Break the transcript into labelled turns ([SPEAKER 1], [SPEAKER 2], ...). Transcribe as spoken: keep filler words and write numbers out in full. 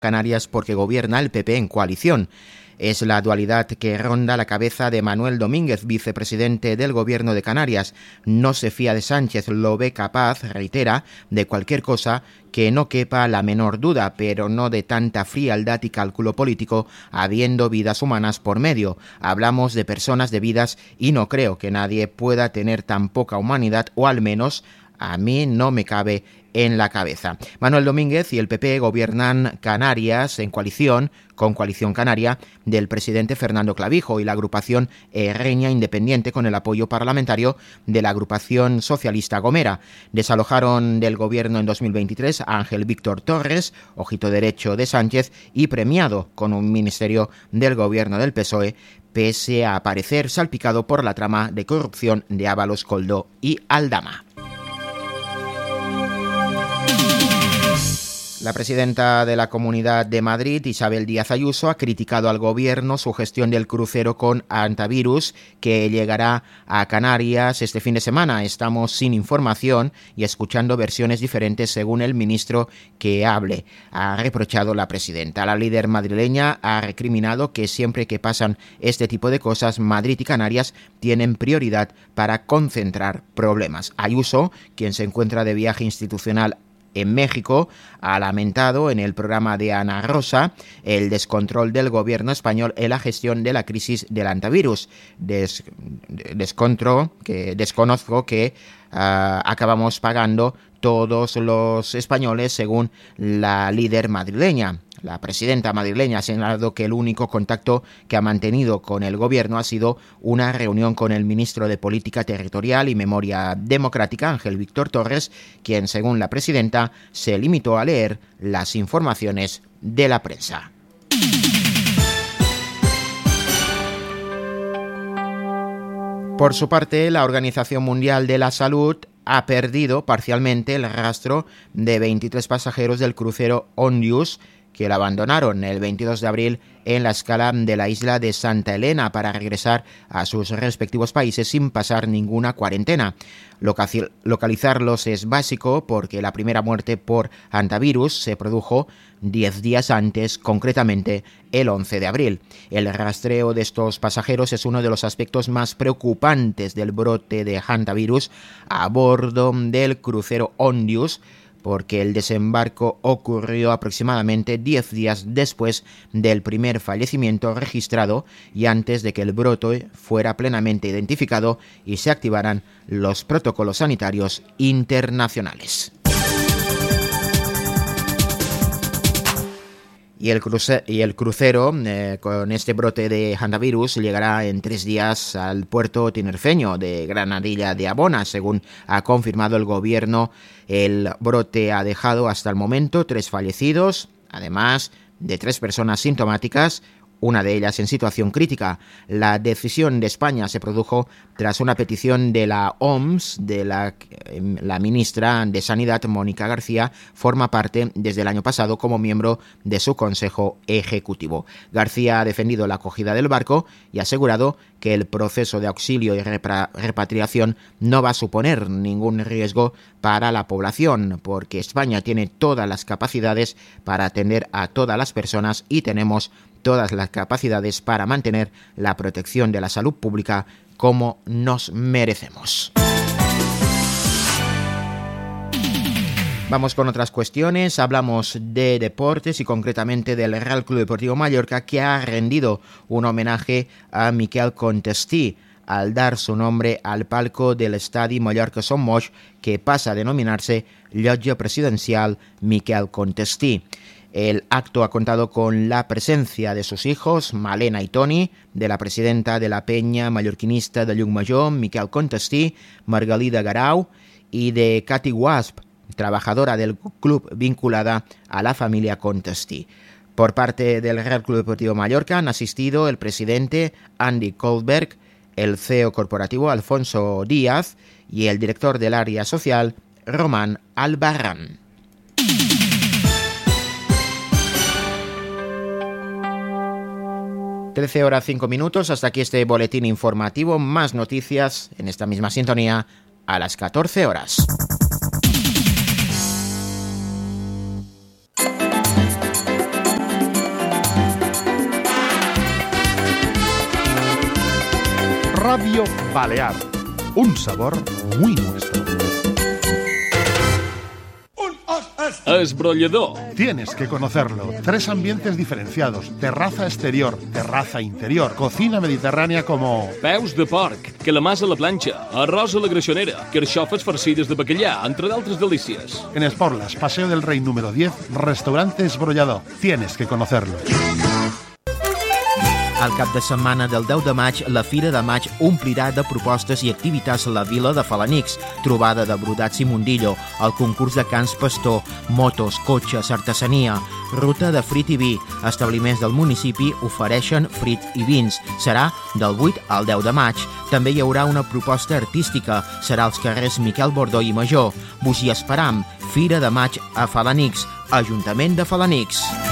[SPEAKER 1] Canarias porque gobierna el P P en coalición. Es la dualidad que ronda la cabeza de Manuel Domínguez, vicepresidente del Gobierno de Canarias. No se fía de Sánchez, lo ve capaz, reitera, de cualquier cosa que no quepa la menor duda, pero no de tanta frialdad y cálculo político, habiendo vidas humanas por medio. Hablamos de personas, de vidas, y no creo que nadie pueda tener tan poca humanidad, o al menos a mí no me cabe en la cabeza. Manuel Domínguez y el P P gobiernan Canarias en coalición, con Coalición Canaria, del presidente Fernando Clavijo y la agrupación Herreña Independiente con el apoyo parlamentario de la agrupación socialista Gomera. Desalojaron del gobierno en dos mil veintitrés a Ángel Víctor Torres, ojito derecho de Sánchez, y premiado con un ministerio del gobierno del P S O E, pese a aparecer salpicado por la trama de corrupción de Ábalos, Koldó y Aldama. La presidenta de la Comunidad de Madrid, Isabel Díaz Ayuso, ha criticado al gobierno su gestión del crucero con hantavirus que llegará a Canarias este fin de semana. Estamos sin información y escuchando versiones diferentes según el ministro que hable, ha reprochado la presidenta. La líder madrileña ha recriminado que siempre que pasan este tipo de cosas, Madrid y Canarias tienen prioridad para concentrar problemas. Ayuso, quien se encuentra de viaje institucional en México, ha lamentado en el programa de Ana Rosa el descontrol del gobierno español en la gestión de la crisis del hantavirus. Des, descontro, que, desconozco que uh, acabamos pagando todos los españoles, según la líder madrileña. La presidenta madrileña ha señalado que el único contacto que ha mantenido con el gobierno ha sido una reunión con el ministro de Política Territorial y Memoria Democrática, Ángel Víctor Torres, quien, según la presidenta, se limitó a leer las informaciones de la prensa. Por su parte, la Organización Mundial de la Salud ha perdido parcialmente el rastro de veintitrés pasajeros del crucero Ondius que la abandonaron el veintidós de abril en la escala de la isla de Santa Elena para regresar a sus respectivos países sin pasar ninguna cuarentena. Localizarlos es básico porque la primera muerte por hantavirus se produjo diez días antes, concretamente el once de abril. El rastreo de estos pasajeros es uno de los aspectos más preocupantes del brote de hantavirus a bordo del crucero Ondius, porque el desembarco ocurrió aproximadamente diez días después del primer fallecimiento registrado y antes de que el brote fuera plenamente identificado y se activaran los protocolos sanitarios internacionales. Y el, cruce- y el crucero, eh, con este brote de hantavirus, llegará en tres días al puerto tinerfeño de Granadilla de Abona, según ha confirmado el gobierno. El brote ha dejado hasta el momento tres fallecidos, además de tres personas sintomáticas, una de ellas en situación crítica. La decisión de España se produjo tras una petición de la O M S, de la, la ministra de Sanidad, Mónica García, forma parte desde el año pasado como miembro de su Consejo Ejecutivo. García ha defendido la acogida del barco y ha asegurado que el proceso de auxilio y repra- repatriación no va a suponer ningún riesgo para la población, porque España tiene todas las capacidades para atender a todas las personas y tenemos todas las capacidades para mantener la protección de la salud pública como nos merecemos. Vamos con otras cuestiones. Hablamos de deportes y concretamente del Real Club Deportivo Mallorca, que ha rendido un homenaje a Miquel Contestí al dar su nombre al palco del Estadi Mallorca Son Moix, que pasa a denominarse Llotja Presidencial Miquel Contestí. El acto ha contado con la presencia de sus hijos, Malena y Toni, de la presidenta de la Peña Mallorquinista de Llucmajor, Miquel Contestí, Margalida Garau, y de Katy Wasp, trabajadora del club vinculada a la familia Contestí. Por parte del Real Club Deportivo Mallorca han asistido el presidente Andy Goldberg, el C E O corporativo Alfonso Díaz y el director del área social Román Albarrán. trece horas cinco minutos, hasta aquí este boletín informativo. Más noticias en esta misma sintonía a las catorce horas.
[SPEAKER 2] Radio Balear. Un sabor muy nuestro.
[SPEAKER 3] Esbrollador.
[SPEAKER 2] Tienes que conocerlo. Tres ambientes diferenciados. Terraza exterior, terraza interior, cocina mediterránea como...
[SPEAKER 3] Peus de porc, calamars a la planxa, arròs a la greixonera, carxofes farcides de bacallà, entre d'altres delícies.
[SPEAKER 2] En Esporlas, Paseo del Rey número diez, restaurante Esbrollador. Tienes que conocerlo.
[SPEAKER 1] Al cap de setmana del deu de maig, la Fira de Maig omplirà de propostes i activitats la vila de Felanix, trobada de brodats i mundillo, el concurs de cants pastor, motos, cotxes, artesania, ruta de frit i vi. Establiments del municipi ofereixen frit i vins. Serà del vuit al deu de maig. També hi haurà una proposta artística. Serà als carrers Miquel Bordó i Major. Vos hi esperam. Fira de Maig a Felanix, Ajuntament de Felanix.